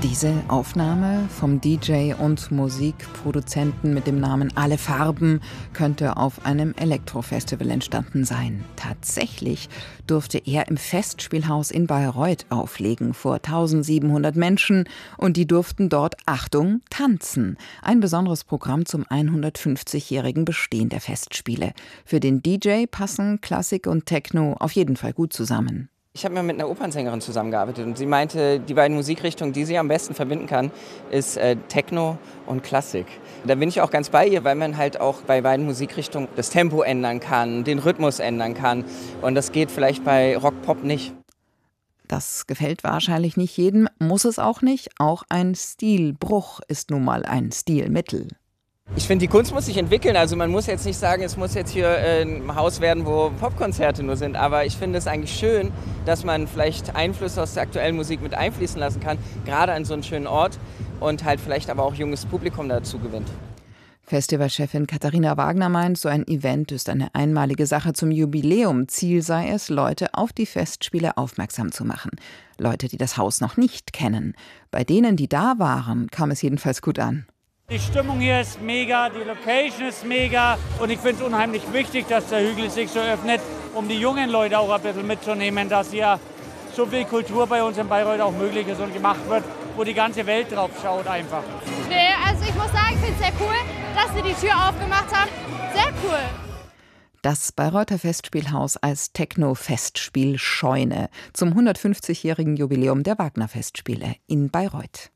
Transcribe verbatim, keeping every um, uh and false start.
Diese Aufnahme vom D J und Musikproduzenten mit dem Namen Alle Farben könnte auf einem Elektrofestival entstanden sein. Tatsächlich durfte er im Festspielhaus in Bayreuth auflegen vor tausendsiebenhundert Menschen und die durften dort, Achtung, tanzen. Ein besonderes Programm zum hundertfünfzigjährigen Bestehen der Festspiele. Für den D J passen Klassik und Techno auf jeden Fall gut zusammen. Ich habe mal mit einer Opernsängerin zusammengearbeitet und sie meinte, die beiden Musikrichtungen, die sie am besten verbinden kann, ist äh, Techno und Klassik. Da bin ich auch ganz bei ihr, weil man halt auch bei beiden Musikrichtungen das Tempo ändern kann, den Rhythmus ändern kann und das geht vielleicht bei Rock-Pop nicht. Das gefällt wahrscheinlich nicht jedem, muss es auch nicht. Auch ein Stilbruch ist nun mal ein Stilmittel. Ich finde, die Kunst muss sich entwickeln. Also man muss jetzt nicht sagen, es muss jetzt hier ein Haus werden, wo Popkonzerte nur sind. Aber ich finde es eigentlich schön, dass man vielleicht Einflüsse aus der aktuellen Musik mit einfließen lassen kann. Gerade an so einen schönen Ort und halt vielleicht aber auch junges Publikum dazu gewinnt. Festivalchefin Katharina Wagner meint, so ein Event ist eine einmalige Sache zum Jubiläum. Ziel sei es, Leute auf die Festspiele aufmerksam zu machen. Leute, die das Haus noch nicht kennen. Bei denen, die da waren, kam es jedenfalls gut an. Die Stimmung hier ist mega, die Location ist mega und ich finde es unheimlich wichtig, dass der Hügel sich so öffnet, um die jungen Leute auch ein bisschen mitzunehmen, dass hier so viel Kultur bei uns in Bayreuth auch möglich ist und gemacht wird, wo die ganze Welt drauf schaut einfach. Nee, also ich muss sagen, ich finde es sehr cool, dass sie die Tür aufgemacht haben. Sehr cool. Das Bayreuther Festspielhaus als Techno-Festspielscheune zum hundertfünfzigjährigen Jubiläum der Wagner-Festspiele in Bayreuth.